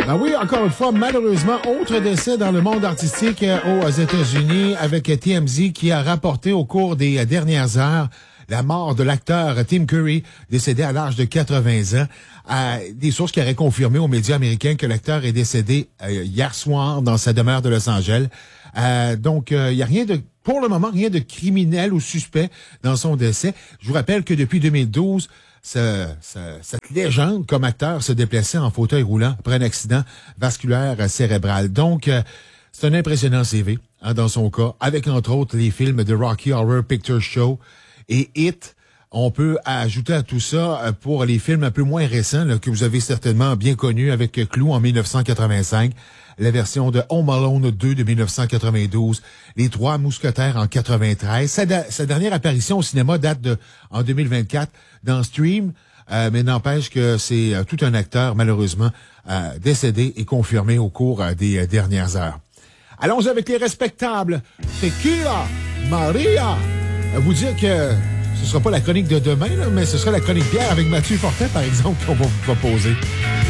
Ben oui, encore une fois, malheureusement, autre décès dans le monde artistique aux États-Unis avec TMZ qui a rapporté au cours des dernières heures la mort de l'acteur Tim Curry, décédé à l'âge de 80 ans. Des sources qui auraient confirmé aux médias américains que l'acteur est décédé hier soir dans sa demeure de Los Angeles. Donc, il y a rien de, pour le moment, rien de criminel ou suspect dans son décès. Je vous rappelle que depuis 2012, cette légende comme acteur se déplaçait en fauteuil roulant après un accident vasculaire cérébral. Donc, c'est un impressionnant CV dans son cas, avec entre autres les films de Rocky Horror Picture Show et Hit. On peut ajouter à tout ça pour les films un peu moins récents là, que vous avez certainement bien connus avec Clou en 1985, la version de Home Alone 2 de 1992, Les Trois Mousquetaires en 93. Sa dernière apparition au cinéma date en 2024 dans Stream, mais n'empêche que c'est tout un acteur malheureusement décédé et confirmé au cours des dernières heures. Allons avec les respectables. Tequila Maria. Vous dire que ce sera pas la chronique de demain, là, mais ce sera la chronique bière avec Mathieu Fortin, par exemple, qu'on va vous proposer.